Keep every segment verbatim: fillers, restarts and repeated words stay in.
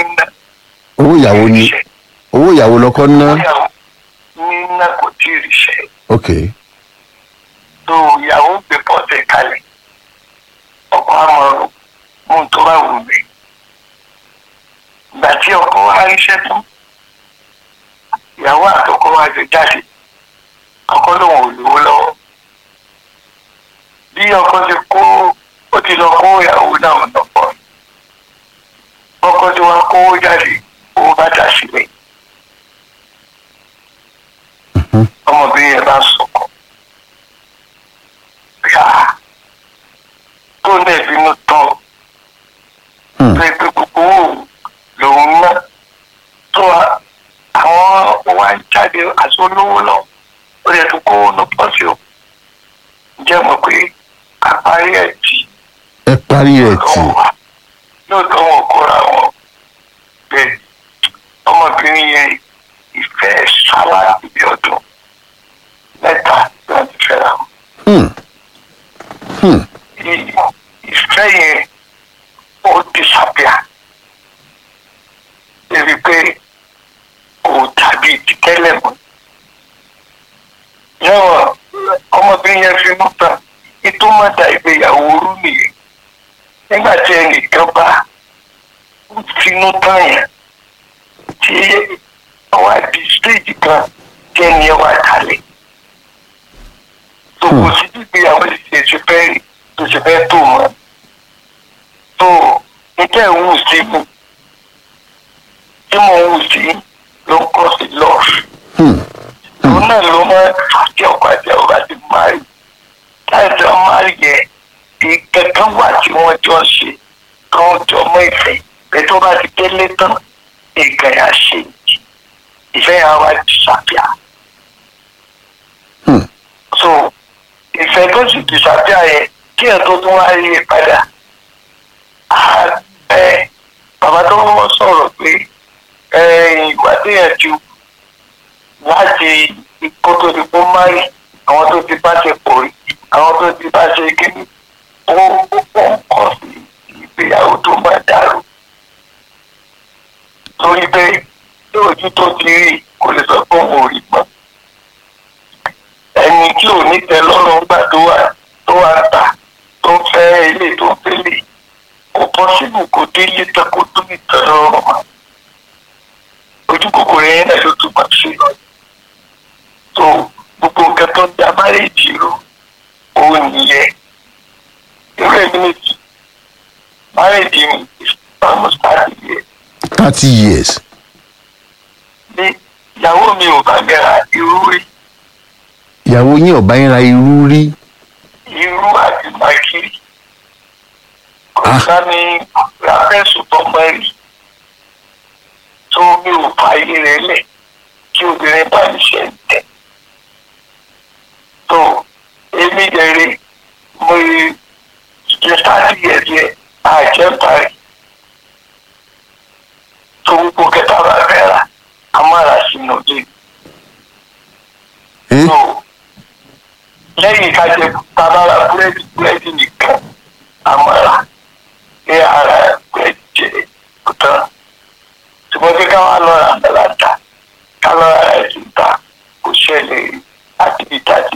níná. owó ìyàwó ni owó ìyàwó lọkọ ná. ìyàwó níná kò tí ì ríṣẹ́. ok. tó ìyàwó gbé pọ́ọ̀tẹ̀ kalẹ̀ ọkọ àmọ̀ràn mú tó bá wù mí. ìgbà tí ọkọ wa ríṣẹ́ tán ìyàwó àtọkọ wa ti jáde ọkọ lòun ò lówó lọ́wọ́. bí ọkọ ti kó ó ti lọ kó ìyàwó náà lọ́pọ̀ ọkọ tí wọ́n kó jáde owó bá dà sílẹ̀. ọmọbìnrin yẹn bá sọkọ yá tó ń dẹ̀bínú tán pé pé gbogbo owó lòun ná tó àwọn wá ń jáde àti olówó lọ ó yẹ tó kó ní pọ́sì o jẹ́ mọ̀ pé àparí ẹ̀ tì. ẹ parí ẹ̀ tì. lóòótọ́ wọn kóra wọn bẹ́ẹ̀ ọmọbìnrin yẹn ìfẹ́ sáwá ibi ọdún mẹ́ta láti fẹ́ra wọn. ìfẹ́ yẹn ó disappear débi pé kò tàbí tẹ́lẹ̀ mọ́. yẹ́wọ̀n ọmọbìnrin yẹn fi mú tán ètò mọ́ta ìgbéyàwó orú nìyẹn nígbà tí ẹnìkan bá finú tán yẹn tí ọwọ́ àti stéèjì kan tí ẹni ẹ wà kalẹ̀ tó kò sí ìgbéyàwó ṣe ṣe fẹ́ tó ṣe fẹ́ tó mọ́ tó níta ẹ̀ ń wù sí mi tí mo ń wù sí ló ń kọ́ sí lọ́ọ̀fù òun náà ló máa ń fàájì ọkọ̀ àti ọba ti máa rí láìsí ọmọ máa yẹ ìkẹ̀kẹ́ wà tí wọ́n jọ ṣe kan jọ mọ́ ìfẹ́ bẹ́ẹ̀ tó bá ti délé tán nǹkan yà ṣe ìfẹ́ yà wá ti ṣàfíà. so ìfẹ́ tó sì ti ṣàfíà yẹn kí ẹ̀ tó tún wá rí i padà ẹ bàbá tó wọ́n sọ̀rọ̀ pé ìwà tó yẹ ju láti kó tó di kó máyì àwọn tó ti bá ṣe pọ̀ rí àwọn tó ti bá ṣe kíní ó ń kọ́ sí ìgbéyàwó tó máa dàrú torí pé lóòjú tó ti rí kò lè sọ pé òun ò rí mọ́ ẹni tí ò ní tẹ́ lọ́rùn gbà tó wà tó wà tà tó ń fẹ́ ilé tó ń fẹ́lẹ̀ kò pọ́sibù kò délé tán kó tó ní tẹ́ lọ́rùn mọ́ ojú kòkòrò yẹn náà ló túmọ̀ sí lọ tó gbogbo nǹkan tó ń da márèèjì rú òun nìyẹn irú ẹ̀mí méjì márèèjì mi almost thirty years. thirty years. ní ìyàwó mi ò bá mi ra irú rí. ìyàwó yín ò bá yín ra irú rí. irú àti màkìrì kò sá ní ráfẹ́sù tó mọ́ rí tó mi ò fa ayé rẹ̀ lẹ̀ kí obìnrin bá mi ṣe ń tẹ̀. tó èmi dẹ̀rẹ̀ mo ṣe thirty years yẹn àjẹ́ parí. tó gbogbo kẹta bá fẹ́ ra a máa rà sínú ilé. tó lẹ́yìn kájẹ tábàrà búrẹ́dì búrẹ́dì nìkan a máa rà ní ara búrẹ́dì jẹ kúta. ṣùgbọ́n pé káwọn lọ rà mẹ́láta ká lọ rà ẹ̀sìn ta kò ṣẹlẹ̀ àtìbítàtì.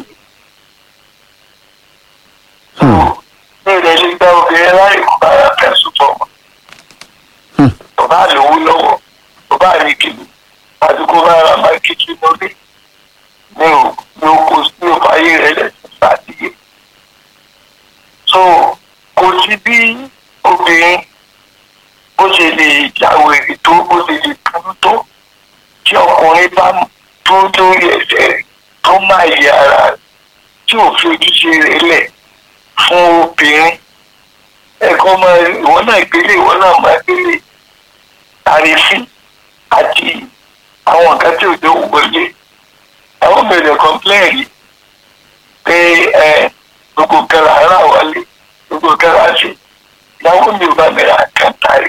ní ilẹ̀ ṣe gba obìnrin láì kó bára fẹ̀sùn fọmọ. bàbá lówó lọ́wọ́ bàbá rí kìlì àdúgbò bá ra máa kíkì lórí ní o ní o kò ní o fàyè rẹ lẹ́sìn sàtìyẹ. so kò sí bí obìnrin bó ṣe lè jáwèrè tó bó ṣe lè burú tó tí ọkùnrin bá tó lórí ẹsẹ̀ tó máa yẹ ara tí ò fi ojúṣe rẹ̀ lẹ̀ fún obìnrin ẹ̀kọ́ máa ìwọ náà gbélé ìwọ náà máa gbélé àrífín àti àwọn nǹkan tí òjò wọlé àwọn bẹ̀rẹ̀ kọ́ńpléènì pé ẹ gbogbo kẹrà ara wọlé gbogbo kẹrà ṣe ìyàwó mi ò bá mi ra kẹntàrí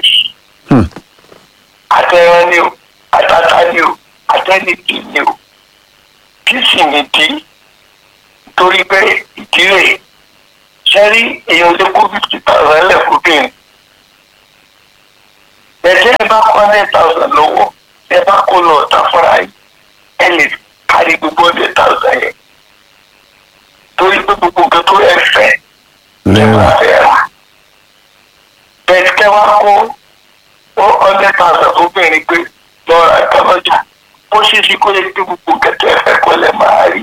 àtẹran ni o àtàtà ni o àtẹnìkì ni o kí sì ní dí torí pé ìdílé sẹ́rí èèyàn lé kó fifty thousand lẹ́kọ̀ọ́ bíi ẹ̀jẹ̀ bá kọ́ thousand lọ́wọ́ ẹ bá kó lọ ọ̀tá fúnra yìí ẹ lè kárí gbogbo hundred thousand yẹn torí pé gbogbo nǹkan tó ẹ fẹ́ ẹ máa fẹ́ rà bẹ́ẹ̀ kẹ́ wá kó hundred thousand tó bẹ̀rẹ̀ pé lọ́ra ìtọ́lọ́jà bó ṣe ṣe kó yẹ kí gbogbo nǹkan tó ẹ fẹ́ kọ́ lẹ́ máa rí.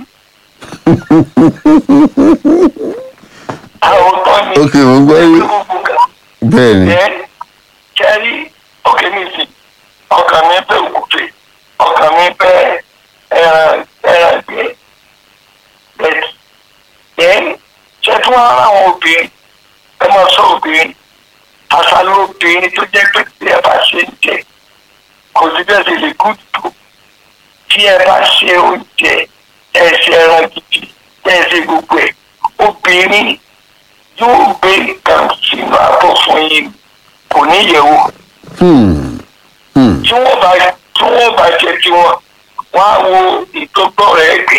àwọn tó ní ok mo gbọ́ yín bẹ́ẹ̀ ni. kẹ́rí ọ̀kẹ́ mi sí ọkàn mi bẹ́ òkúté ọkàn mi bẹ́ ẹran ẹran gbé bẹ́ẹ̀ ẹ̀ ṣe tún ara àwọn obìnrin ẹ máa sọ obìnrin àṣà ló obìnrin tó jẹ́ pé tí ẹ bá ṣe ń jẹ kò sí bẹ́ẹ̀ sì lè gùn tó tí ẹ bá ṣe oúnjẹ ẹ ṣe ẹran gidi ẹ ṣe gbogbo ẹ obìnrin yóò gbé nǹkan sínú àbọ̀ fún yín kò ní yẹ̀wò. tí wọ́n bá tí wọ́n bá jẹ tí wọ́n wá wo ìtọ́gbọ́n rẹ̀ gbé.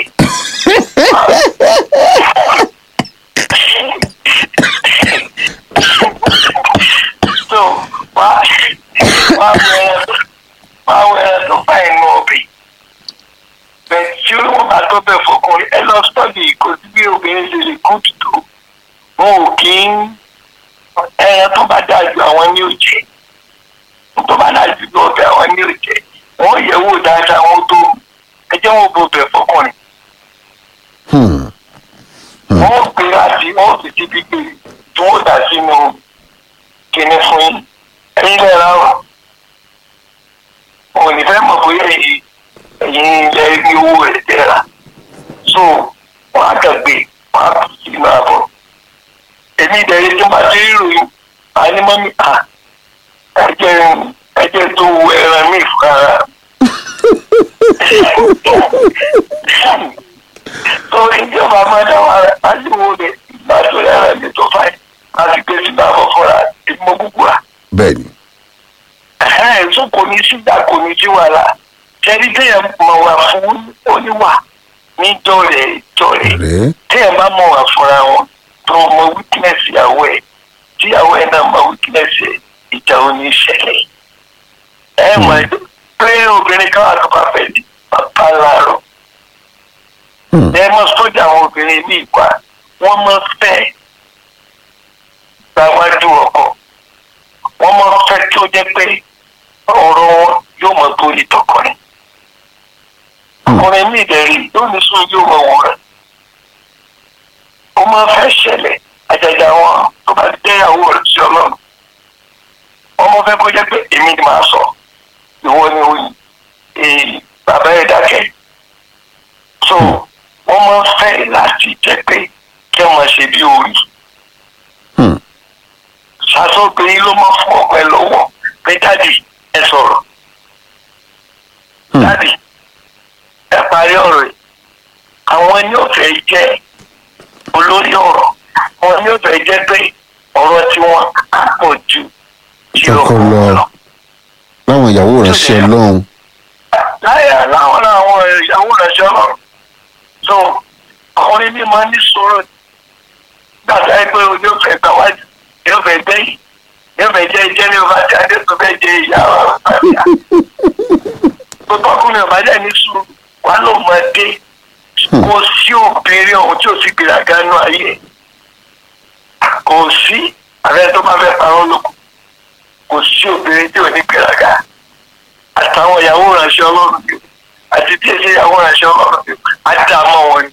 so wá wá wẹ̀rẹ̀ wá wẹ̀rẹ̀ tó bá inú ọbẹ̀. bẹ́ẹ̀ tí wọ́n bá tó bẹ̀ fọkùnrin ẹ lọ sọ́ọ̀dì kò sí bí obìnrin ṣe lè kú tó wọn ò kí ń ẹran tó bá dáa ju àwọn ní òjè tó bá dáa ju ọbẹ̀ àwọn ní òjè wọn yẹ̀ wò dáadáa wọn tó ẹjẹ́ wọn bò bẹ̀ fọkùnrin. wọ́n gbé láti wọ́n sì ti fi gbé tí wọ́n dà sínú kíní fún yín ẹ̀yin lẹ́ra wọn ò ní fẹ́ mọ̀ bóyá ẹ̀yin ilẹ̀ ní owó ẹ̀ dẹ́ra so wọ́n á dàgbé wọ́n á fi sínú àbọ̀ èmi ìdẹ̀rẹ̀ tó bá dé ìròyìn ànímọ́mí à ẹ̀jẹ̀ ẹ̀jẹ̀ tó wọ ẹran mi fún ara. tó ìjọba máa dá wa láṣìwò rẹ̀ ìgbà tó ẹran mi tó fàì láti gbé sínú àbọ̀ fúnra ìmọ̀ gbogbo à. bẹ́ẹ̀ni. ẹ̀sùn kò ní sígbà kò ní sí wàhálà ṣẹ́ni téèyàn mọ̀ wá fún oníwà ní jọ̀rẹ̀ jọ̀rẹ̀ téèyàn bá mọ̀ wá fúnra wọn tó mọ weakness ìyàwó ẹ tí ìyàwó ẹ náà mọ weakness ìjà òní ìṣẹ̀lẹ̀ ẹ mọ pé obìnrin kan àti bàbá ẹ di bàbá láàárọ̀ ẹ mọ sójà àwọn obìnrin ní ìgbà wọn mọ fẹ́ gbáwájú ọkọ wọn mọ fẹ́ tí ó jẹ́ pé ọ̀rọ̀ wọn yóò mọ bóyí tọkọrin ọkùnrin mi ìdẹ̀rí yóò ní sún yóò mọ wọn rẹ ó máa fẹ́ ṣẹlẹ̀ àjàjà wọn tó bá dé ìyàwó rẹ̀ sí ọlọ́run wọ́n mọ̀ fẹ́ kó jẹ́ pé èmi ni màá sọ ìwọ ni oyin bàbá ẹ̀ dákẹ́ so wọ́n máa fẹ́ láti jẹ́ pé kí wọ́n ṣe bí orí ṣàtọ́gbìn ló máa fún ọ̀pẹ lọ́wọ́ pé dádì ẹ sọ̀rọ̀ dádì ẹ parí ọ̀rọ̀ yìí àwọn ẹni ò fẹ́ jẹ́ olórí ọ̀rọ̀ wọn ní ọ̀fẹ́ jẹ́ pé ọ̀rọ̀ tí wọ́n á pọ̀ ju tí ọkọ lọ. láwọn ìyàwó rẹ̀ ṣe lọ́hùn. láyà láwọn làwọn ìyàwó rẹ̀ ṣe lọ́rùn. so àwọn ẹni máa ní sọ̀rọ̀ gbàgbá pé yóò fẹ́ gbà wájú yóò fẹ́ gbẹ́yìn yóò fẹ́ jẹ́ ìjẹ́ ní ọba tí adé tó fẹ́ jẹ ìyá wa. gbogbo ọkùnrin ọ̀bàjẹ́ ní sùn wà ló máa dé kò sí obìnrin ọ̀hún tí ò sí gbèrágá nú ayé kò sí ààrẹ tó máa fẹ́ parọ́ lóko kò sí obìnrin tí ò ní gbèrágá àtàwọn ìyàwó ránṣẹ́ ọlọ́run bí àti tí èsì ìyàwó ránṣẹ́ ọlọ́run bí àti àmọ́ wọn ni.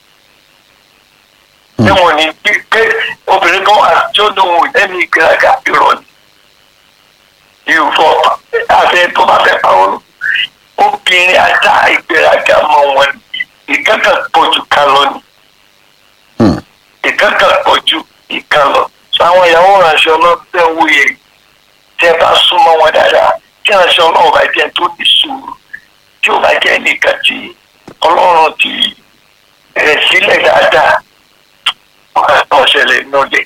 bí wọn ní pé obìnrin kan wà tí ó lóun ẹni ìgbéraga irọ́ ni ìrùfọ́ àti tó máa fẹ́ parọ́ lóko obìnrin àtà ìgbéraga mọ́ wọn ni. ìkankan pọ̀jù kan lọ ni ìkankan pọ̀jù ìkan lọ sáwọn ìyàwó ránṣẹ́ ọlọ́run tẹ́ ń wúye tẹ́ bá súnmọ́ wọn dáadáa tí ránṣẹ́ ọlọ́run bá jẹ́ tó ní sùúrù tí ó bá jẹ́ nìkan tí ọlọ́run ti rẹ̀ sílẹ̀ dáadáa wọ́n ṣẹlẹ̀ nọ́lẹ̀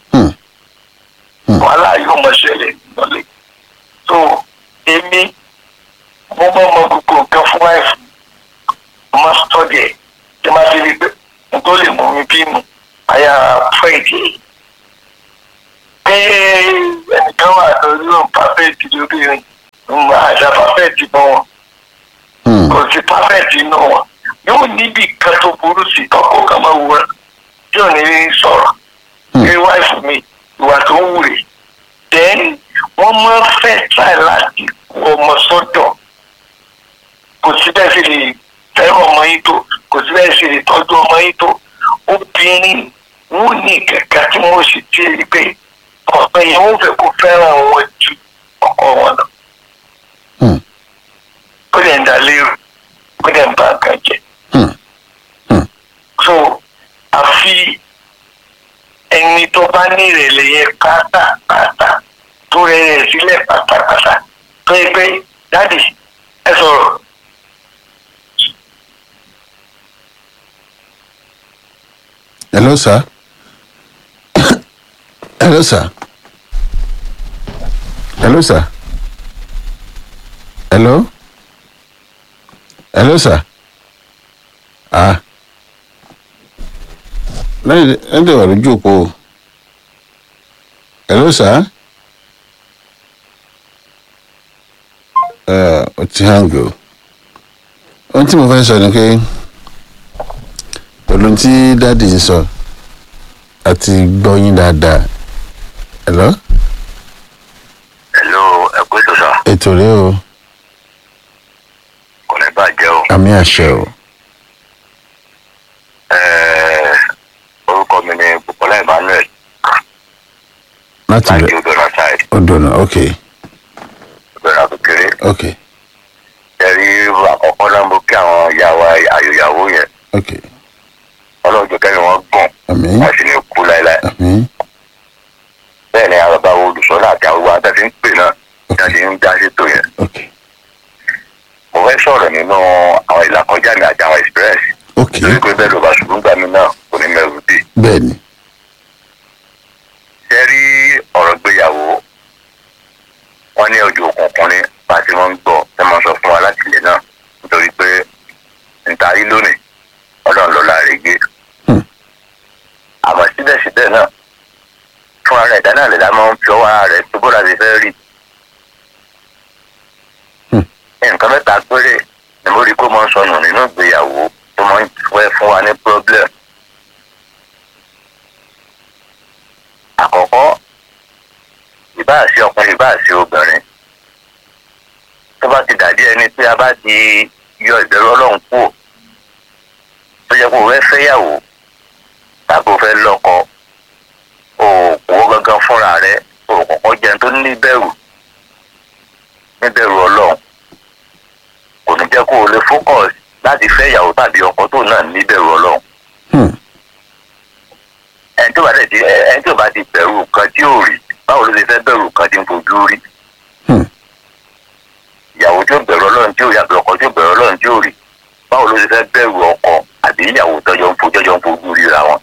wàhálà yóò mọ̀ ṣẹlẹ̀ nọ́lẹ̀ tó èmi mo mọ̀ mọ̀ gbogbo nǹkan fún àìfún mo study ẹ tí ma ti rí pé n tó lè mú mi bínú àyà fẹ́ẹ̀dì pé ẹnìkan wà lórí òun pàfẹ́ẹ̀dì lóbìnrin àṣà pàfẹ́ẹ̀tì mọ́ wọn Hmm. kò sí pàfẹ́ẹ̀tì inú wọn yóò níbi kan tó burú sí tọ́kọ̀ kan máa wúra tí ò ní sọ̀rọ̀ Hmm. ní wáìfù mi ìwà tó ń wúre then wọ́n máa fẹ́ try láti kó ọmọ sọ́dọ̀ kò sí bẹ́ẹ̀ sì lè fẹ́ràn ọmọ yín tó kò sí bẹ́ẹ̀ sì lè tọ́jú ọmọ yín tó obìnrin wọn ní kẹ̀kẹ́ tí wọ́n sì ti rí pé ọ̀pẹ yẹn wọ́n fẹ́ kó fẹ́ràn wọn ju ọkọ wọn lọ. Hmm. ó lè ń da lérò ó lè ń ba nǹkan jẹ. Hmm. Hmm. so àfi ẹni tó bá ní ìrẹ̀lẹ̀ yẹn pátápátá tó rẹ̀ rẹ̀ sílẹ̀ pátápátá tó yẹ pé dáàdì ẹ sọ̀rọ̀. Hello, sir. Hello, sir. Hello, sir. Hello. Hello, sir. Ah. Lẹ́yìn ẹ̀dẹ̀ wà lójú òpó. Hello, sir. Ẹ ọ ti hàn gò. Ohun tí mo fẹ́ sọ ni pé pẹ̀lú tí dáàdì ń sọ àti gbọ́ yín dáadáa. Hello? hello ẹ kú ètò sá Ètò rẹ o, kò ní bàjẹ́ o. àmì àṣẹ o. Ẹ̀ẹ́, orúkọ mi ni Bukola Emmanuel Láti láti rẹ̀ Odona side odò náà, ok, Odona kékeré. ok, ẹ̀rí àkọ́kọ́ náà mo kí àwọn ìyàwó àyòyàwó yẹn ok. ọlọ́jọ́ kẹ́rin wọn gùn Àmín, wọ́n sì ní kú láéláé. àmín, bẹ́ẹ̀ ni àwọn bàbá olùsọ́lá àti àwọn àtàtì ń pè náà jáde ń dá sétò yẹn. ok, mo fẹ́ sọ̀rọ̀ nínú àwọn ìlàkọjá mi àti àwọn experience ok. lórí pé bẹ́ẹ̀ ló bá ṣùgbọ́n gbà mí náà kò ní mẹ́rù dé. Bẹ́ẹ̀ni, ṣé rí ọ̀rọ̀ gbéyàwó wọ́n ní ojú òkùnkùn ní bá a ti máa ń gbọ́ ẹ máa sọ fún wa láti ilẹ̀ náà nítorí pé ntarí lónìí ọlọ́run lọ́la rẹ̀ gbé. Hmm. àmọ́ síbẹ̀síbẹ̀ náà fún ara ẹ̀dá náà lẹ̀dá máa ń fi ọwọ́ ara rẹ̀ tó bó láti fẹ́ rí. Hmm. nǹkan mẹ́ta péré ni mo rí kó máa ń sọnù nínú ìgbéyàwó tó máa ń fẹ́ fún wa ní problem. àkọ́kọ́ ìbáàsí ọkùnrin ìbáàsí obìnrin tó bá ti dàbí ẹni pé a bá ti yọ ìbẹ̀rù ọlọ́run kúrò tó jẹ́ kó o fẹ́ fẹ́yàwó tàbí o fẹ́ lọ́kọ o kò gangan fúnra rẹ o kọ́kọ́ jẹun tó níbẹ̀rù níbẹ̀rù ọlọ́run kò ní jẹ́ kó o lè focus láti fẹ́yàwó tàbí ọkọ tó náà níbẹ̀rù ọlọ́run. hmm, ẹni tó bá dẹ̀ ti ẹni tó bá ti bẹ̀rù nǹkan tí ò rí báwo ló ṣe fẹ́ bẹ̀rù nǹkan tí ń fojú rí. hmm, ìyàwó tí ó bẹ̀rù ọlọ́run tí ò yàtọ̀ ọkọ tí ó bẹ̀rù ọlọ́run tí ò rí báwo ló ṣe fẹ́ bẹ̀rù ọkọ àbí ìyàwó tọ́jọ́ ń fojọ́jọ́ ń fojú ríra wọn.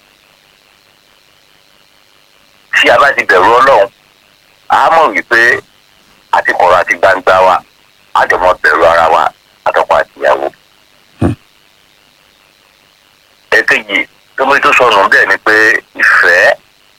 tí a bá ti bẹ̀rù ọlọ́run a mọ̀ wípé àti kọ̀rọ̀ àti gbangba wa a jọ mọ bẹ̀rù ara wa àtọkọ àti ìyàwó. Hmm. èkejì tó mú tó sọnù bẹ́ẹ̀ ni pé ìfẹ́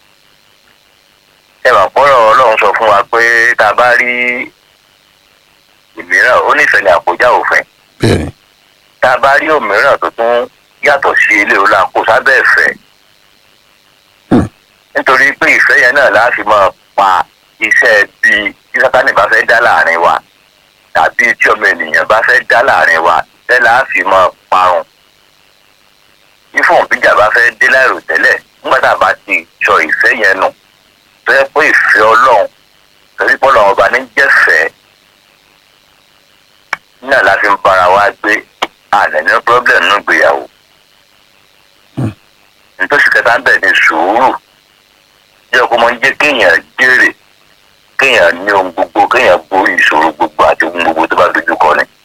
ẹ wà pọ́nrọ̀ ọlọ́run sọ fún wa pé tá a bá rí ìmíràn ó nífẹ̀ẹ́ ní àkójá òfin bẹ́ẹ̀ni, tá a bá rí òmíràn tó tún yàtọ̀ sí ilé ọlá kó sábẹ́ ìfẹ́. Hmm. nítorí pé ìfẹ́ yẹn náà láti máa pa iṣẹ́ bíi tí sátánì bá fẹ́ dá láàrin wa tàbí tí ọmọ ènìyàn bá fẹ́ dá láàrin wa tẹ́ láti máa parun. ìfọ̀n bíjà bá fẹ́ dé láìrò tẹ́lẹ̀ nígbà tá a bá ti sọ ìfẹ́ yẹn nù tó yẹ pé ìfẹ́ ọlọ́run torí pé ọlọ́run ọba ní jẹ́fẹ̀ẹ́ náà la fi ń bára wa gbé àná ní problem nínú ìgbéyàwó. nítòsí kẹta ń bẹ̀ ní sùúrù jẹ́ kó máa ń jẹ́ kéèyàn jèrè kéèyàn ní ohun gbogbo kéèyàn borí ìṣòro gbogbo àti ohun gbogbo tó bá dojú kọ ni.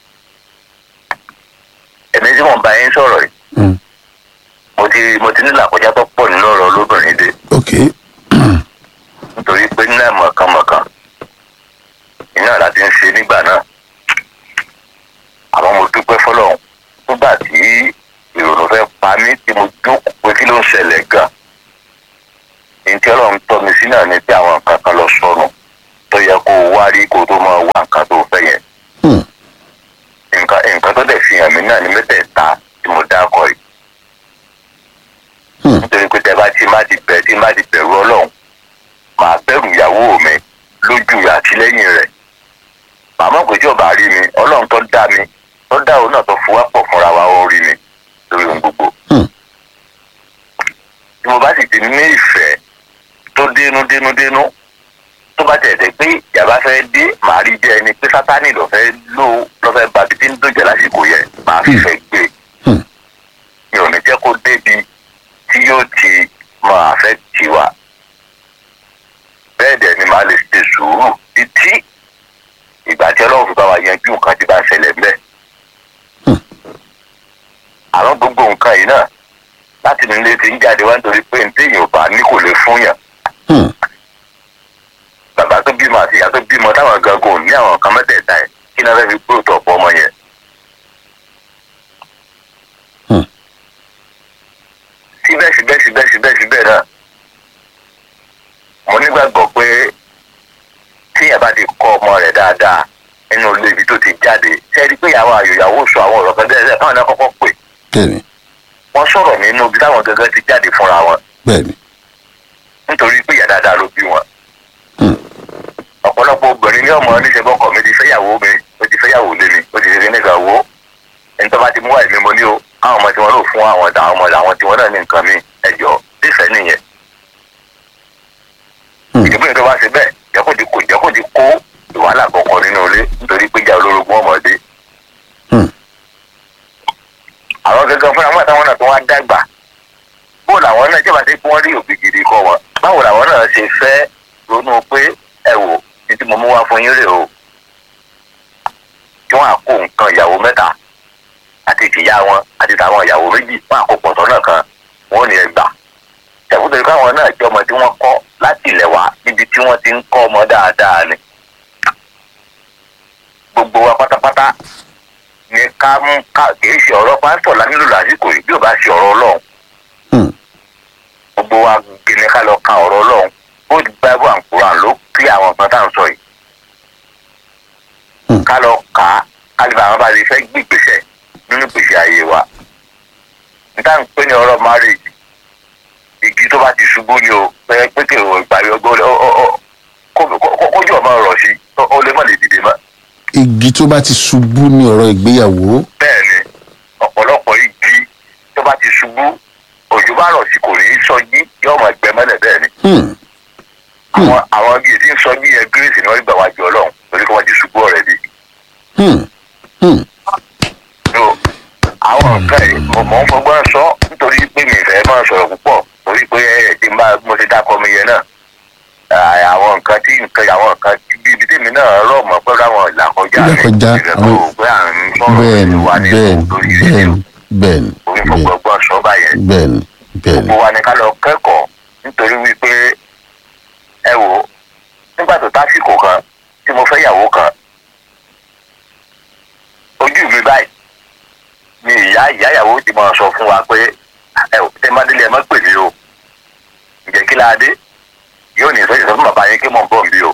ẹ̀mí tí wọ́n bá yín sọ̀rọ̀ yìí hmm, mo ti mo ti nílò àkọjá tó pọ̀ nínú ọ̀rọ̀ olóbìnrin dé ok, nítorí pé ní àmọ̀kànmọ̀kàn iná láti ń ṣe nígbà náà. àmọ́ mo dúpẹ́ fọlọ́run nígbà tí ìrònú fẹ́ pa mí tí mo jókòó pé kí ló ń ṣẹlẹ̀ gan. ní tí ọlọ́run tọ́ mi sí náà ni tí àwọn nǹkan kan lọ sọnù tó yẹ kó o wá rí kó o tó máa wá nǹkan náà ní mẹ́tẹ̀ẹ̀ta tí mo dákọ̀ yìí. nítorí pé tẹ́ bá ti má ti bẹ̀ tí má ti bẹ̀rù ọlọ́run màá bẹ̀rù ìyàwó mi lójú àtìlẹ́yìn rẹ̀. màmá kò tí ò bá rí mi ọlọ́run tó dá mi tó dá òun náà tó fowó pọ̀ fúnra wa ó rí mi lórí ohun gbogbo. tí mo bá sì ti ní ìfẹ́ tó dénú dénú dénú tó bá tẹ̀sẹ̀ pé ìyàbá fẹ́ dé màá rí jẹ́ ẹni pé sátánì ló fẹ́ lò ló fẹ́ ba bíbí ń dòjẹ́ lásìkò yẹn màá fi fẹ́ gbé mi ò ní jẹ́ kó débi tí yóò ti máa fẹ́ tiwa. bẹ́ẹ̀ dẹ̀ ni màá lè ṣe sùúrù títí ìgbà tí ọlọ́run fi bá wa yanjú nǹkan tí bá ṣẹlẹ̀ mẹ́. àwọn gbogbo nǹkan yìí náà láti nílé ti ń jáde wá nítorí pé ntẹ́yìn ò bá ní kò lè fún yàn. bàbá tó bímọ àti ìyá tó bímọ táwọn gangan ní àwọn nǹkan mẹ́tẹ̀ẹ̀ta ẹ̀ kí náà fẹ́ fi gbóòtò ọ̀pọ̀ ọmọ yẹn. síbẹ̀ síbẹ̀ síbẹ̀ síbẹ̀ síbẹ̀ náà mo nígbàgbọ́ pé tíyàn bá ti kọ́ ọmọ rẹ̀ dáadáa nínú ilé ibi tó ti jáde sẹ́ẹ̀rí pé ìyàwó àyòyàwó sọ àwọn ọ̀rọ̀ kan bẹ́ẹ̀ táwọn náà kọ́kọ́ pè wọ́n sọ̀rọ̀ nínú ibi táwọn gẹ́gẹ́ ti jáde fúnra wọn nítorí pé ìyá dáadáa ló bí wọn. ọ̀pọ̀lọpọ̀ obìnrin ní ọmọ oníṣẹ́ bọ́kọ̀ mi ti fẹ́yàwó mi ó ti fẹ́yàwó lé mi ó ti ṣe nígbà wo ẹni tó bá ti mú wáyé mi mo ní o àwọn ọmọ tí wọn lò fún àwọn àwọn ọmọ làwọn tí wọn náà ní nǹkan mi ẹjọ́ nífẹ̀ẹ́ nìyẹn. ìdìbò yẹn tó bá ṣe bẹ́ẹ̀ jẹ́ kó ti kó jẹ́ kó ti kó ìwàhálà kọ̀ọ̀kan nínú ilé nítorí pé ìjà olórogún ọmọdé. àwọn gẹ́gẹ́ fúnra wọn àtàwọn náà tó wá dàgbà bó làwọn náà jẹba sí pé wọn rí òbí gidi kọ́ wọn báwo làwọn náà ṣe fẹ́ ronú pé ẹ wò ní tí mo mú wá fún yín rè o tí wọn á kó nǹkan ìyàwó mẹ́ta àti ìtìyá wọn àti tàwọn ìyàwó méjì wọn á kó pọ̀tọ́ náà kan wọn ò ní ẹgbà tẹ̀kútẹ̀ káwọn náà jẹ́ ọmọ tí wọ́n kọ́ láti ilẹ̀ wá níbi tí wọ́n ti ń kọ́ ọmọ dáadáa ni gbogbo wa pátápátá ní ká mú ká kìí ṣe ọ̀rọ̀ pásítọ̀ nílò lásìkò yìí bí ò bá ṣe ọ̀rọ̀ ọlọ́run. gbogbo wa gbìnrin ká lọ ka ọ̀rọ̀ ọlọ́run ó di Bible and Quran ló kí àwọn nǹkan tá à ń sọ yìí. ká lọ kà á ká lè bá àwọn bá lè fẹ́ gbé ìgbésẹ̀ nínú ìgbésẹ̀ ayé wa. níta ń pè ní ọ̀rọ̀ marriage igi tó bá ti ṣubú ni o pé pé kí o gbà yọ gbọ́ kójú ọmọ ọ̀rọ̀ sí ó lè má lè dìde mọ́. igi tó bá ti ṣubú ní ọ̀rọ̀ ìgbéyàwó. bẹ́ẹ̀ni ọ̀pọ̀lọpọ̀ igi tó bá ti ṣubú òjò bá rọ̀ sí kò ní í sọjí yóò máa gbẹ mọ́lẹ̀ bẹ́ẹ̀ni. àwọn àwọn igi tí ń sọjí yẹn gírèsì ni wọ́n gbà wájú ọlọ́run torí kí wọ́n ti ṣubú ọ̀rẹ́ bí. àwọn nǹkan yìí mo mọ̀ ń fọgbọ́n sọ nítorí pé mi ìfẹ́ máa sọ̀rọ̀ púpọ̀ torí pé ẹ̀ẹ́dì mo ti dákọ̀ mi yẹn náà àwọn nǹkan tí nǹkan àwọn nǹkan bíbi tèmi náà rọ̀ mọ́ pẹ̀lú àwọn ìlàkọjá mi ìrẹ̀mọ̀ òpé à ń sọ̀rọ̀ ìwà ní lórí ìṣẹ́jú bẹ́ẹ̀ni onífọ̀gbọ̀gbọ̀n sọ báyẹn bẹ́ẹ̀ni bẹ́ẹ̀ni gbogbo wa ni ká lọ kẹ́kọ̀ọ́ nítorí wípé ẹ wò nígbà tó tásìkò kan tí mo fẹ́ yàwó kan ojú mi báyìí ni ìyá ìyá ìyàwó ti máa sọ fún wa pé ẹ ò tẹ́ má délé ẹ má pè mí o ǹjẹ́ kí la dé yóò ní ìsọjí sọ fún bàbá yín kí mò ń bọ̀ nbí o.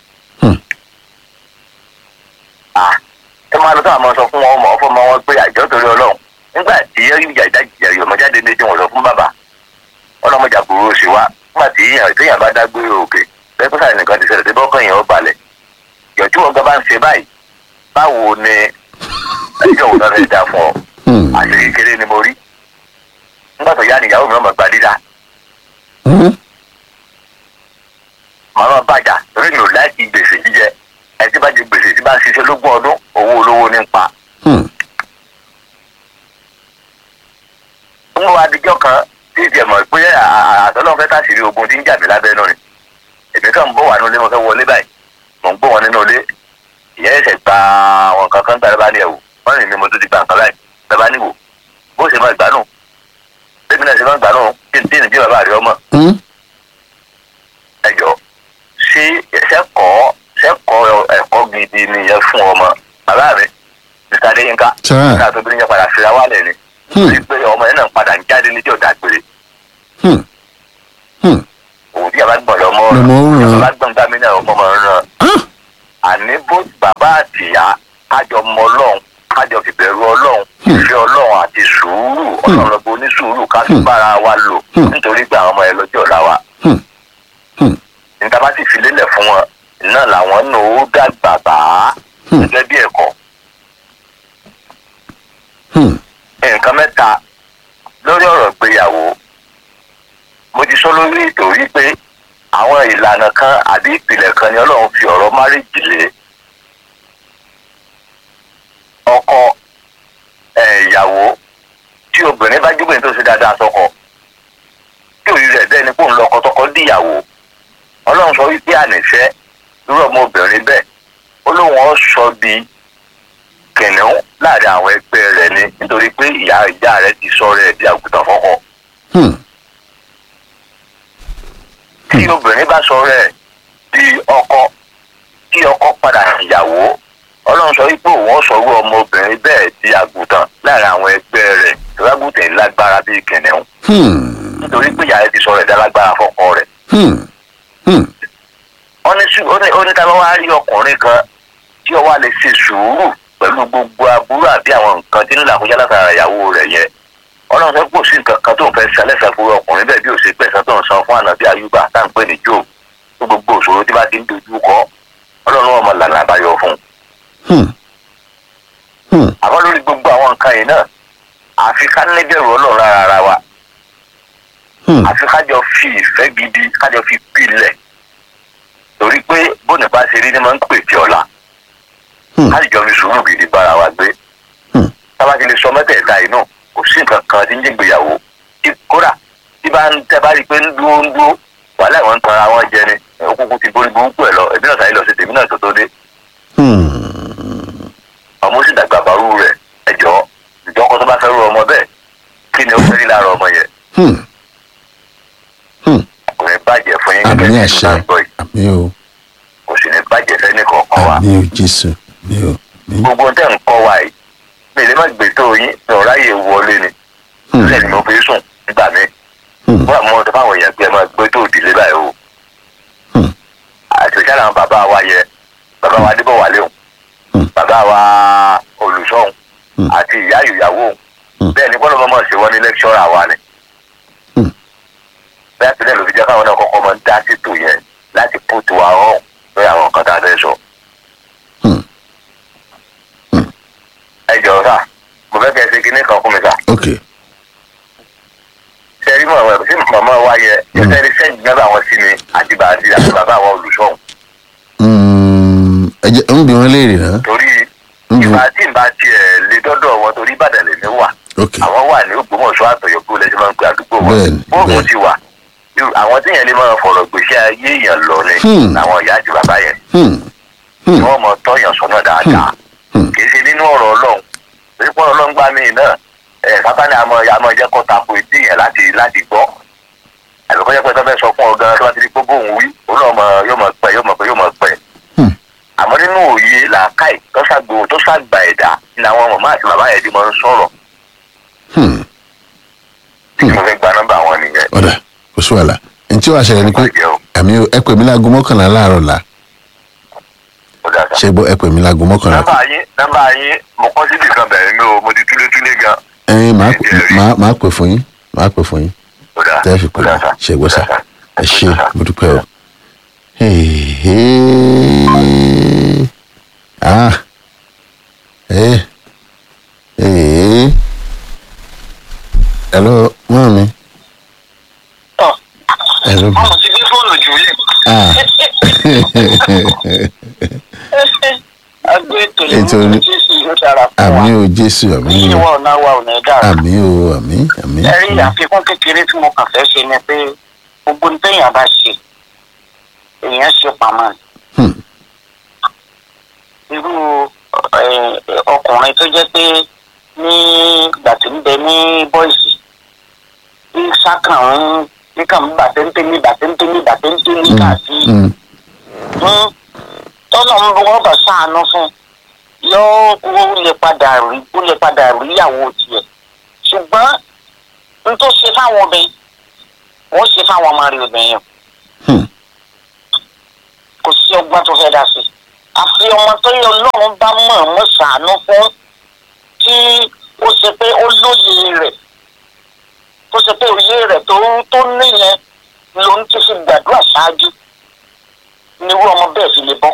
ẹ máa lọ sọ àmọ́ sọ fún wọn ọmọ ọfọ ọmọ wọn pé àjọ torí ọlọ́run nígbà tí ìjà ìjà ìyọ̀mọ́jáde ní tí wọ́n sọ fún bàbá ọlọ́mọjà burú sí wa nígbà tí ìyàn bá dágbére òkè bẹ́ẹ̀ pé sàrẹ̀ nìkan ti ṣẹlẹ̀ tí bọ́kàn yẹn ó balẹ̀ yọ̀tí wọn gan bá ń ṣe báyìí báwo ni ẹjọ́ òun náà fẹ́ dá fún ọ àṣẹ kékeré ni mo rí nígbà tó yá nìyàwó mi náà mọ̀ gba dídá màmá bàjá torí mi ò láìkí gbèsè jíjẹ ẹ tí bá jẹ gbèsè tí bá ń ṣiṣẹ́ lógún ọdún owó olówó ní pa. ń wá adijọ́ kan tí ìjẹ́ mọ̀ pé àtọ́lọ́run fẹ́ káṣírí ogun tí ń jà mí lábẹ́ náà ni èmi kàn ń bọ̀ wá nínú ilé mo fẹ́ wọlé báyìí mò ń gbọ́ wọn nínú ilé ìyá ẹ̀sẹ̀ gba àwọn nǹkan kan gbà lọ́ba ní ẹ̀wò wọ́n rìn ní mo tó ti gba nǹkan báyìí lọ́ba níwò bó ṣe máa gbà nù bébí náà ṣe máa gbà nù kí n tí ì ní bàbá rẹ ọmọ ẹjọ́ ṣé ṣẹ́kọ̀ọ́ ṣẹ́kọ̀ọ́ ẹ̀kọ́ gidi nìyẹn fún ọmọ bàbá mi mr adéyínká nígbà tó bí níyẹn padà fira wálẹ̀ ni wọ́n pé ọmọ yẹn náà padà ń jáde níjọ́ ìdágbére òun tí a bá gbọ̀n lọ́mọ ọ̀rọ̀ a bá gbọ̀n gbàmí náà ọmọ ọ̀rọ̀ náà àní bó bàbá àtìyá kájọ mọ ọlọ́run kájọ fìbẹ̀rù ọlọ́run ìfẹ́ ọlọ́run àti sùúrù ọlọ́run lọ́gbọ́n onísùúrù ká fi bára wa lò nítorí pé àwọn ọmọ ẹ lọ́jọ́ ọ̀la wa. níta bá sì fi lélẹ̀ fún wọn náà làwọn náà ó dàgbà bá gẹ́gẹ́ bí ẹ̀kọ́. nǹkan mẹ́ta lórí ọ̀rọ̀ ìgbéyàwó mo ti sọ lórí ètò yìí pé àwọn ìlànà kan àbí ìpìlẹ̀ kan ni ọlọ́run fi ọ̀rọ̀ márìjì lé. ọkọ ìyàwó tí obìnrin bá jókòó tó ṣe dáadáa sọ́kọ tí òyìn rẹ̀ bẹ́ẹ̀ ni kó ń lọ́kọ tọkọ díyàwó ọlọ́run sọ wípé àníṣe irú ọmọ obìnrin bẹ́ẹ̀ ó lóun ọ sọ bí kìnìún láàrin àwọn ẹgbẹ́ rẹ̀ ni nítorí pé ìyá ìyá rẹ̀ ti sọ rẹ̀ di àgùntàn fọ́kọ. tí obìnrin bá sọ rẹ̀ di ọkọ tí ọkọ padà ìyàwó ọlọ́run sọ wípé òun sọ̀rọ̀ ọmọbìnrin bẹ́ẹ̀ di àgùntàn láàrin àwọn ẹgbẹ́ rẹ̀ lágùntàn lágbára bíi kìnìún. nítorí pé ìyá rẹ̀ ti sọ̀rọ̀ ẹ̀dá lágbára fọ́kọ rẹ̀. ó ní tábà wá rí ọkùnrin kan tí ó wá lè ṣe sùúrù pẹ̀lú gbogbo aburú àbí àwọn nǹkan tí nílò àkójá látara ìyàwó rẹ̀ yẹn. ọlọ́run sọ pé kò sí nǹkan kan tó ń fẹ́ ṣàlẹ́sà fún ọkùnrin bẹ́ẹ̀ bí ó ṣe pẹ̀sán tó ń san fún ànábì Ayúbà tá à ń pè ní Jóòbù tó gbogbo òṣòro tí bá ti ń dojú kọ ọlọ́run ọmọ lànà àbáyọ fún un. àmọ́ lórí gbogbo àwọn nǹkan yìí náà àfi ká níbẹ̀rù ọlọ́run lára ara wa àfi kájọ fi ìfẹ́ gidi kájọ fi pilẹ̀ torí pé bóni bá ṣe rí ni máa ń pè tí ọ̀la kájọ fi sùúrù gidi bára wa gbé tábà ti lè sọ mẹ́tẹ̀ẹ̀ta yìí náà kò sí nǹkan kan tí ń jẹ́ ìgbéyàwó kódà tí bá ń tẹ́ bá rí i pé ń dúró ń dúró wàhálà ìwọ̀n ń tanra wọn jẹ ni òkùnkùn ti borí burúkú ẹ̀ lọ ẹbí náà sáré lọ sí tèmi náà tó tó dé. ọmọ sì dàgbà bàrú rẹ̀ ẹjọ́ ìjọkọ tó bá fẹ́ rú ọmọ bẹ́ẹ̀ kí ni ó fẹ́ rí lára ọmọ yẹn. kò ní bàjẹ́ fún yín gẹ́gẹ́ bí ìgbà gbọ́ yìí kò sì ní bàjẹ́ fẹ́ ní kọ̀ọ̀kan wa. àmín o Jésù àmín o. gbogbo tẹ́ ń kọ́ wa yìí mi lè má gbé tó yín mi ò ráyè wọlé ni sílẹ̀ ni mo fi sùn nígbà mi. wọ́n àmọ́ ọdún fáwọn èèyàn pé ẹ máa gbé tó ìdílé báyìí o. àti ìṣẹ́ àwọn bàbá wa yẹ bàbá wa Adébọ̀wálé o bàbá wa Olùṣọ́hun àti ìyá ìyàwó bẹ́ẹ̀ ni bọ́lá mọ́mọ́ ṣe wọ́n ní lẹ́kṣọ́rà wa ni. bẹ́ẹ̀ sílẹ̀ ló fi jẹ́ káwọn náà kọ́kọ́ máa ń dá sítò yẹn láti pòtò àwọn lórí àwọn nǹkan tá a fẹ́ sọ. ẹ jọ̀ọ́ sà mo fẹ́ kẹ́ ẹ ṣe kinní kan fún mi sà. ṣe rí mọ̀ ẹ̀ sí màmá wa yẹ ẹ fẹ́ sẹ́yìn náà àwọn sí mi àti bàbá àti bàbá àwọn Olùṣọ́hun. ẹ jẹ́ ń bí wọn léèrè náà. torí ìgbà tí n bá tiẹ̀ lé dọ́dọ̀ wọn torí Ìbàdàn lè ní wà àwọn wà ní Ògbómọ̀ṣọ́ àtọ̀yọ́ kó lẹ́sìn máa ń pe àdúgbò wọn fóònù ti wà àwọn tí yẹn lè máa fọ̀rọ̀ gbèsè ayé èèyàn lọ ni àwọn ìyá àti bàbá yẹn ni wọ́n mọ tọ́yàn sọ́nà dáadáa kì í ṣe nínú ọ̀rọ̀ Ọlọ́run torí pé Ọlọ́run gbá mi náà ẹ̀ sátánì àmọ́ àmọ́ jẹ́ kó tako etí yẹn láti láti gbọ́ àbíkọ́ jẹ́ pé tó fẹ́ sọ fún ọ̀gá tó bá ti di gbogbo òun wí òun náà mọ yóò mọ pẹ́ yóò mọ pé yóò mọ pẹ́ àmọ́ nínú òye làákàì tó ṣàgbò tó ṣàgbà ẹ̀dá ni àwọn màmá àti bàbá yẹn ti máa ń sọ̀rọ̀. tí mo fẹ́ gba nọ́mbà wọn nìyẹn. ọ̀dà kò sí wàhálà ntí wàá ṣẹlẹ̀ ni pé àmì ẹ pè mí láago mọ́kànlá láàárọ̀ la ṣé gbọ́ ẹ pè mí láago mọ́kànlá. nọ́mbà yín nọ́mbà yín mo kọ́ síbi kan bẹ̀rẹ̀ mi o mo ti túlétúlé gan. ẹ máa máa pè fún yín máa pè fún yín tẹ́ fi pè mí ṣe gbọ́ sá ẹ ṣe mo dúpẹ́ o. ah eh eh hello mami. hello. ọmọ ti gbé fóònù jù lẹ. ah. ètò àmì o Jésù àmì o àmì o àmì àmì. ẹ̀rí àfikún kékeré tí mo kàn fẹ́ ṣe ni pé gbogbo ní téèyàn bá ṣe èèyàn ṣe pamọ́ irú ọkùnrin tó jẹ́ pé ní ìgbà tí ń bẹ ní bọ́ìsì ní sákàn ń níkà ń bàtẹ́ńtẹ́lé bàtẹ́ńtẹ́lé bàtẹ́ńtẹ́lé káàkiri tọ́nà ń bọ́ wọ́n bá sáànù fún yóò ó lè padà rí ó lè padà rí ìyàwó tiẹ̀ ṣùgbọ́n n tó ṣe fáwọn obìnrin wọ́n ṣe fáwọn ọmọ rẹ̀ obìnrin yẹn kò sí ọgbọ́n tó fẹ́ dá sí àfi ọmọ tó yẹ Ọlọ́run bá mọ̀ ọ́n sáànù fún tí ó ṣe pé ó lóye rẹ̀ tó ṣe pé òye rẹ̀ tó tó níyẹn ló ń ti fi gbàdúrà ṣáájú nírú ọmọ bẹ́ẹ̀ fi lè bọ́.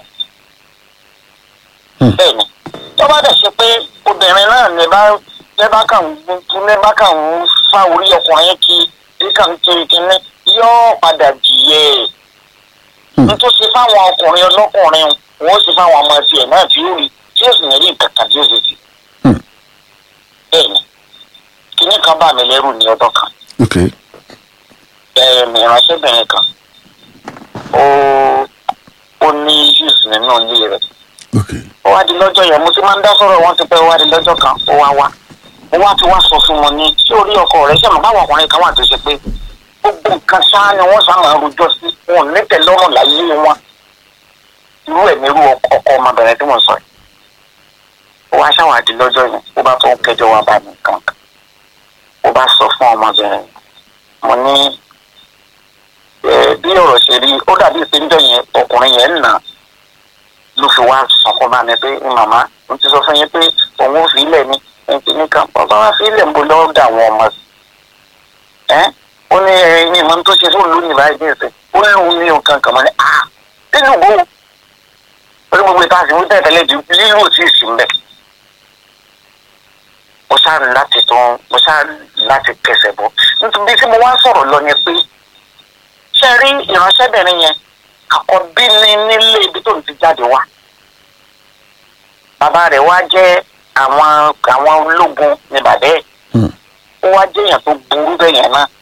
bẹ́ẹ̀ ni tó bá dẹ̀ ṣe pé obìnrin náà ní bá ní bá kàn ń ní bá kàn ń fa orí ọkùnrin kí ní kàn ń kiri kíní yóò padà jìyẹ n tó ṣe fáwọn ọkùnrin ọlọ́kùnrin wọ́n ṣe fáwọn ọmọ tiẹ̀ náà tí ó rí tí ó sì ní rí nǹkan kan tí ó ṣe sí. bẹ́ẹ̀ ni kíní kan bá mi lẹ́rù ní ọdún kan. ẹ̀ẹ̀mì ìránṣẹ́bìnrin kan ó ó ní yíṣ nínú ilé rẹ̀. ó wá di lọ́jọ́ yẹn mo ti máa ń dá sọ̀rọ̀ wọn ti pẹ́ ó wá di lọ́jọ́ kan ó wá wá ó wá ti wá sọ fún wọn ní tí orí ọkọ rẹ̀ ṣe mọ̀ báwọn ọkùnrin kan wà tó ṣe pé gbogbo nǹkan sáá ni wọ́n sá máa rojọ́ sí wọn ní tẹ́lọ́rùn láyé wọn irú ẹ̀mí irú ọkọ ọmọbìnrin tí mo sọ yìí ó wá ṣàwádìí lọ́jọ́ yẹn ó bá tó ń kẹjọ wá bá mi kankan ó bá sọ fún ọmọbìnrin mo ní bí ọ̀rọ̀ ṣe rí ó dàbí ìpéjọ yẹn ọkùnrin yẹn nà ló fi wá sọkún bá mi pé màmá mo ti sọ fún yín pé òun ò fi ilẹ̀ ní ẹni kan bàbá wa fi ilẹ̀ ń bo lọ́wọ́ dà àwọn ọmọ sí ẹ́ ó ní ẹyin ìmọ̀ tó ṣe fún lónìí báyìí ní ìsìn ó lù ú ní nǹkan kan mọ́ ní à nínú gbó orí gbogbo ìta àti wíńtẹ́ tẹ́lẹ̀ ju lílù tí ì sí mbẹ́ mo ṣáà láti tán mo ṣáà láti kẹsẹ̀ bọ́ nítorí tí mo wá sọ̀rọ̀ lọ yẹn pé ṣe rí ìránṣẹ́bìnrin yẹn àkọ́bí ní nílé ibi tó ń ti jáde wá bàbá rẹ̀ wá jẹ́ àwọn àwọn ológun ní bàbá ẹ̀ ó wá jẹ́ èèyàn tó burú bẹ́ẹ̀ yẹn náà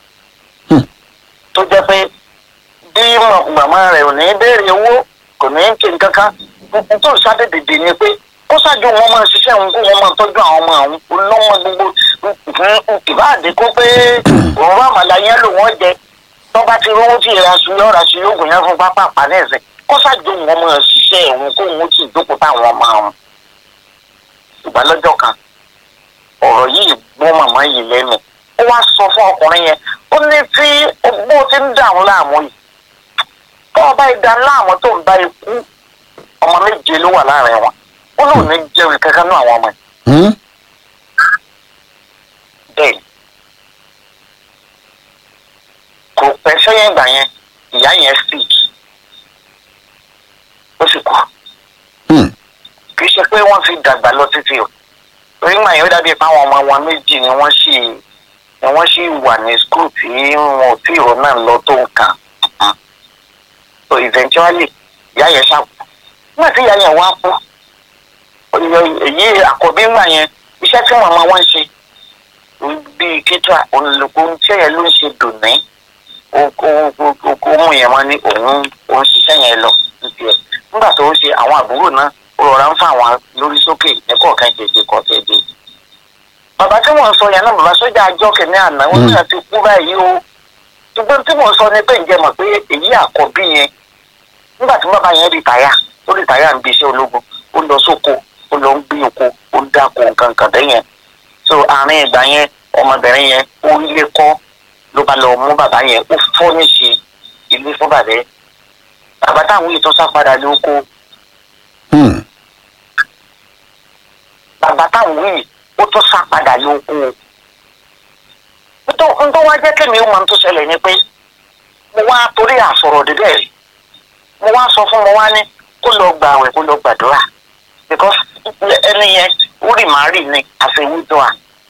tó jẹ́ pé bí màmá rẹ̀ ò ní béèrè owó kò ní kí n kankan tó sáde dèdè ni pé kó ṣáájú wọn máa ṣiṣẹ́ òun kó wọn máa tọ́jú àwọn ọmọ àwọn olómọ gbogbo ìbáàdé kó pé òun bá màlá yẹn lò wọ́n jẹ tó bá ti rówó tí ìrìn aṣọ yọ̀ọ̀rọ̀ aṣọ yóò gùn yẹn fún pápá àpáná ẹ̀sẹ̀ kó ṣáájú wọn máa ṣiṣẹ́ òun kó wọn ti jókòó táwọn ọmọ àwọn. ìgbà lọ́jọ́ kan ọ̀rọ̀ yìí gbọ́ màmá yìí lẹ́nu ó wá sọ fún ọkùnrin yẹn ó ní tí bó ti ń dà ń láàmú yìí tó o bá ìdá láàmú tó ń bá ikú ọmọ méje ló wà láàrin wọn ó lóun ní jẹun kankan náà àwọn ọmọ yìí. bẹ́ẹ̀ kò pẹ́ sẹ́yìn ìgbà yẹn ìyá yẹn sick ó sì kú kì í ṣe pé wọ́n fi dàgbà lọ títí o torí màá yẹn ó dàbí pé àwọn ọmọ wọn méjì ni wọ́n sì ni wọ́n sì wà ní skul tí wọn ò tí ìrọ̀ náà lọ tó nǹkan so eventually ìyá yẹn ṣàkó nígbà tí ìyá yẹn wá kú èyí àkọ́bí ńgbà yẹn iṣẹ́ tí màmá wọn ń ṣe bíi kétra olùkọ́ tí ẹ̀yẹ ló ń ṣe dùn ní ó mú yẹn wọn ní òun òun ṣiṣẹ́ yẹn lọ níbi ẹ̀ nígbà tó ń ṣe àwọn àbúrò náà ó rọra ń fa àwọn lórí sókè ní kọ̀ọ̀kan jèjì kọ̀ọ̀tẹ̀dẹ̀. bàbá tí mò ń sọ yẹn náà bàbá sójà àjọ kìíní àná wọn náà ti kú báyìí o ṣùgbọ́n tí mò ń sọ ni pé ǹjẹ́ mọ̀ pé èyí àkọ́bí yẹn nígbà tí bàbá yẹn rìtáyà ó rìtáyà ń bí iṣẹ́ ológun ó lọ sóko ó lọ ń gbé oko ó ń dáko nǹkan kan bẹ́yẹn so àárín ìgbà yẹn ọmọbìnrin yẹn ó ilé kọ́ ló bá lọ mú bàbá yẹn ó fọ́ níṣe ilé fún bàbá yẹn bàbá táwọn yìí tó sá padà ní oko bàbá táwọn yìí ó tó sá padà ní oko n tó wá jẹ́ kémi ó máa ń tó ṣẹlẹ̀ ni pé mo wá torí àsọ̀rọ̀ dídẹ̀ rí mo wá sọ fún mo wá ní kó lọ gba àwẹ̀ kó lọ gbàdúrà because ẹni yẹn ó rì má rì ní àfi wíńdọ́à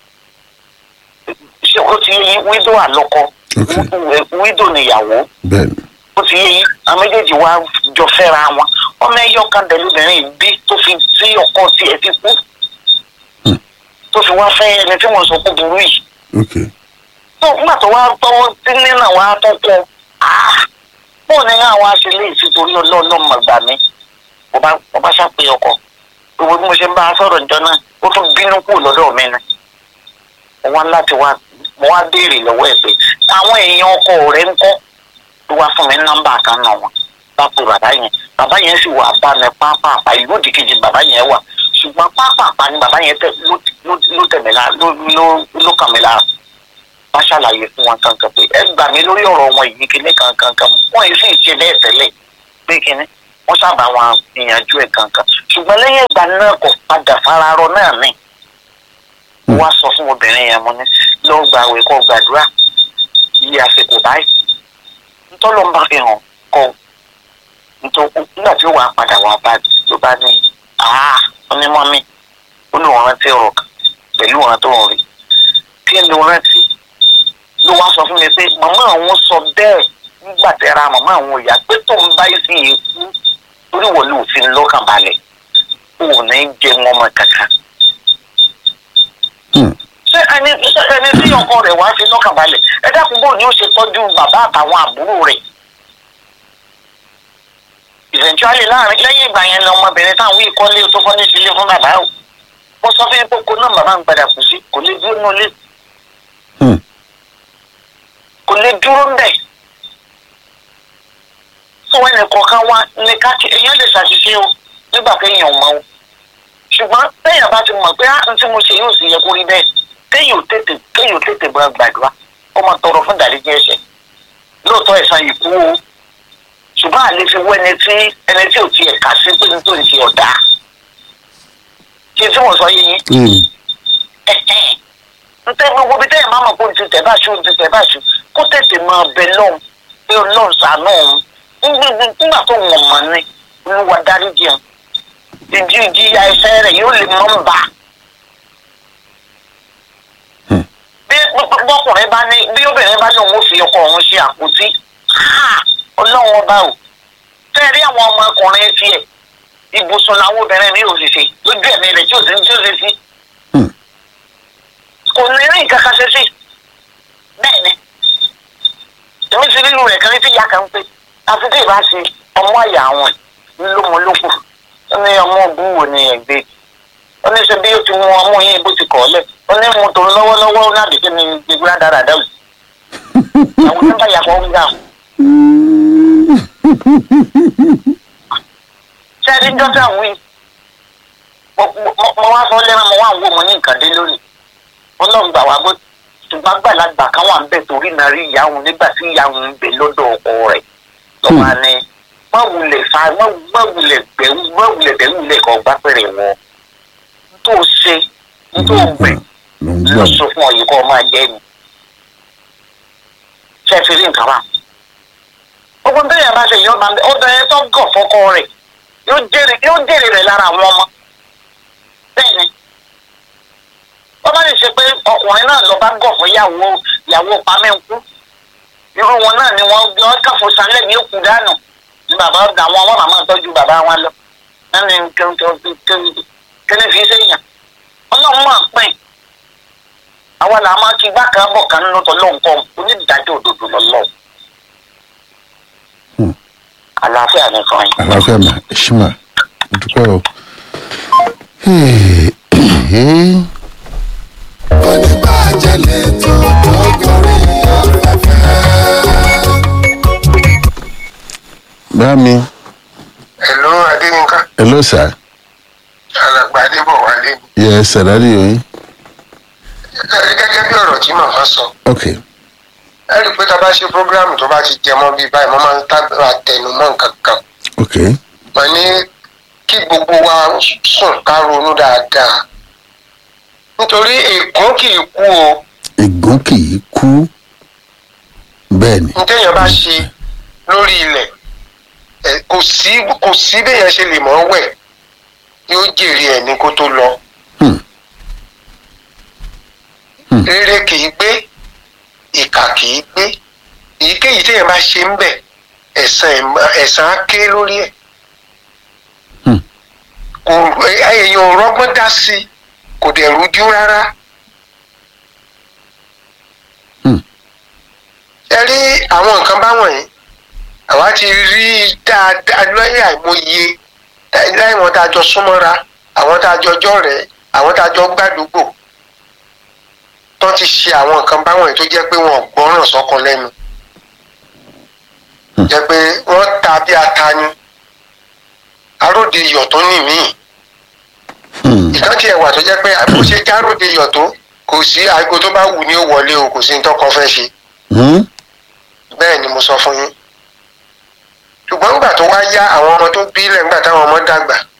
ṣé ó ti yẹ wíńdọ́à lọ́kọ wíńdò níyàwó ó ti yẹ yín àwọn méjèèjì wá jọ fẹ́ra wọn ọmọ ẹyọ kan dẹ̀lóbìnrin bí tó fi sí ọkọ tí ẹ ti kú tó fi wá fẹ́ ẹni tí wọ́n sọ kó burú yìí. tó nígbà tó wá tọ́wọ́ tí nínà wá tó kọ́ bó ní àwọn aṣèlè ìfitorí ọlọ́ọ̀lọ́mọ gbà mí mo bá ṣàpè ọkọ gbogbo bí mo ṣe ń bá a sọ̀rọ̀ ìjọ náà ó tún bínú kù lọ́dọ̀ mi ni mo wá láti wá mo wá béèrè lọ́wọ́ ẹ̀ pé àwọn èèyàn ọkọ rẹ̀ ń kọ́ ló wá fún mi nọ́mbà kan náà wọn bá pe bàbá yẹn bàbá yẹn sì wà bá mi pápápá ìlú òdìkejì bàbá yẹn wà ṣùgbọ́n pápápá ni bàbá yẹn ló tẹ̀mí la ló kàn mí lára bá ṣàlàyé fún wọn kankan pé ẹ gbà mí lórí ọ̀rọ̀ wọn yìí kíní kankan kan wọ́n yìí sì ṣe bẹ́ẹ̀ tẹ́lẹ̀ pé kíní wọ́n sábà wọn ìyànjú ẹ̀ kankan ṣùgbọ́n lẹ́yìn ìgbà náà kò padà fararọ náà ní mo wá sọ fún obìnrin yẹn mo ní lọ́ọ́ gba àwẹ̀ kọ́ gbàdúrà iye àsìkò báyìí ntọ́lọ́ ń bá fi hàn kọ́ nígbà tí ó wà padà wà bá ló bá ní àá onímọ̀ mi ó ní òun rántí ọ̀rọ̀ kan pẹ̀lú òun tó ń rí kí ni òun rántí ló wá sọ fún mi pé màmá àwọn sọ bẹ́ẹ̀ nígbà tẹ́ra màmá àwọn ìyá pé tó ń bá sí ikú torí wọ́n lè òfin lọ́kàn balẹ̀ òun ní jẹ́ wọn mọ kankan. ṣé ẹni ẹni tí ọkọ rẹ̀ wá fi lọ́kàn balẹ̀ ẹ dákun bóun ni ó ṣe tọ́jú bàbá àtàwọn àbúrò rẹ̀. eventually láàrin lẹ́yìn ìgbà yẹn lọmọbìnrin táwọn wí kọ́lé tó kọ́ ní sílé fún bàbá o mo sọ fún yín pé kó náà bàbá ń padà kù sí kò lè dúró nílé kò lè dúró ń bẹ̀. tó ẹnì kọ̀ọ̀kan wá ní káàkiri èèyàn lè ṣàṣìṣe o nígbà téèyàn mọ̀ o ṣùgbọ́n téèyàn bá ti mọ̀ pé á tí mo ṣe yóò sì yẹ kó rí bẹ́ẹ̀ téèyàn ò tètè téèyàn ò tètè bá gbàdúrà ó máa tọrọ fún ìdáríjì ẹ̀ṣẹ̀ lóòótọ́ ẹ̀san ìkú o ṣùgbọ́n àlè fi wọ ẹni tí ẹni tí ò tiẹ̀ kà sí pé nítorí ti ọ̀dà ṣe tí wọ́n sọ yé yín. ntẹ́ gbogbo bí tẹ́yìn máa mọ̀ pé ti tẹ̀ bá ṣu ti tẹ̀ bá ṣu kó tètè máa bẹ lọ́hùn pé ọlọ́run ṣàánú òun nígbà tó wọ̀n mọ̀ ni olúwa dáríjì hàn ìdí ìjìyà ẹ̀ṣẹ̀ rẹ̀ yóò lè mọ́ ń bà. bí bọ́kùnrin bá ní bí obìnrin bá lóun ó fi ọkọ òun ṣe àpótí ọlọ́run ọba o fẹ́ẹ́ rí àwọn ọmọkùnrin tiẹ̀ ibùsùn làwọn obìnrin mi ò sì ṣe lójú ẹ̀mí rẹ̀ tí ò sí ní tí ó ṣe sí. kò ní rí nǹkan kan ṣe sí bẹ́ẹ̀ ni èmi ti nínú rẹ̀ kan tí ìyá kan ń pè àfi tí ìbá ṣe ọmọ àyà àwọn ẹ̀ lómo lókù ó ní ọmọ ọdún wo ni ẹ̀gbẹ́ ó ní ṣe bí ó ti mú ọmọ yín bó ti kọ̀ ọ́ lẹ̀ ó ní mo tó lọ́wọ́lọ́wọ́ náà dìde ní gbégbé dáradára o àwọn tó ń bá yàpọ̀ ń gbà. sẹ́ẹ̀dí dọ́tà wí mo wá sọ lẹ́nu mo wá wò mo ní nǹkan dé lónìí mo náà gbà wá bó ṣùgbọ́n gbàlagbà kan wà ń bẹ̀ torí náà rí ìyá òun nígbà tí ìyá òun ń bẹ lọ́dọ̀ ọkọ rẹ̀ lọ́wọ́ ni wọ́n wulẹ̀ fa wọ́n wulẹ̀ bẹ̀rù wọ́n wulẹ̀ bẹ̀rù lẹ̀ kọ́ gbá pẹ̀rẹ̀ wọn tó ṣe tó gbẹ̀ lọ sọ fún ọyìn kọ́ máa jẹ́ ni ṣe fi rí nǹkan wà. gbogbo ń bẹ̀rẹ̀ bá ṣe yọ ọba ọdọ ẹ tó gọ̀ fọkọ rẹ̀ yóò jèrè yóò jèrè rẹ̀ lára àwọn ọmọ bẹ́ẹ̀ ni wọ́n bá lè ṣe pé ọkùnrin náà lọ bá gọ̀ fún ìyàwó ìyàwó pamẹ́ǹkú irú wọn náà ni wọ́n gbé ọ́n káfọ́ sálẹ̀ ní òkú dànù ní bàbá ọ̀gá wọn wọ́n màmá tọ́jú bàbá wọn lọ lẹ́nu kẹ́lẹ́ fi sẹ́yìn ọlọ́run máa pín àwa là máa kí gbá kan bọ̀ kan nínú tọ́lọ́ nǹkan onídàájọ́ òdodo lọ́lọ́ àlàáfíà nìkan yìí. àlàáfíà mà ẹ ṣí mà mo dúpẹ́ o. oníbàjẹ́ lè tó tó gorí afẹ́fẹ́. bá mi. Hello, Adéyínká. hello sir. alàgbà Adébọ̀wálé. yes sir dáàdi yòóyìn. gẹ́gẹ́ bí ọ̀rọ̀ tí màmá sọ. ok. ẹ rí i pé tá a bá ṣe prógráàmù tó bá ti jẹ mọ́ bíi báyìí mo máa ń tábìlì àtẹnumọ́ nǹkan kan. ok. mà ní kí gbogbo wa sùn ká ronú dáadáa nítorí ègún kì í kú o. ègún kì í kú bẹ́ẹ̀ ni. ntẹ́yìn bá ṣe lórí ilẹ̀ kò sí kò sí béèyàn ṣe lè mọ̀ wẹ̀ yóò jèrè ẹ̀ ní kó tó lọ. rere kì í gbé ìkà kì í gbé èyíkéyìí téèyàn bá ṣe ń bẹ̀ ẹ̀san á ké lórí ẹ̀. kò èèyàn rọ́gbọ́n dá sí i kò dẹ̀ rújú rárá. ẹ rí àwọn nǹkan báwọn yìí àwa ti rí dáadáa lọ́yìn àìmọye láì wọn tá a jọ súnmọ́ra àwọn tá a jọ jọ̀rẹ́ àwọn tá a jọ gbàdúgbò tó ti ṣe àwọn nǹkan báwọn yìí tó jẹ́ pé wọn ò gbọ́ràn sọ́kàn lẹ́nu jẹ́ pé wọ́n ta bí ata ni aróde iyọ̀ tó nì míì ìkan tí ẹ wà tó jẹ́ pé bó ṣe járóde iyọ̀ tó kò sí aago tó bá wù ní ó wọlé o kò sí ní tọkọ fẹ́ ṣe bẹ́ẹ̀ ni mo sọ fún yín ṣùgbọ́n nígbà tó wá yá àwọn ọmọ tó bí lẹ̀ nígbà táwọn ọmọ dàgbà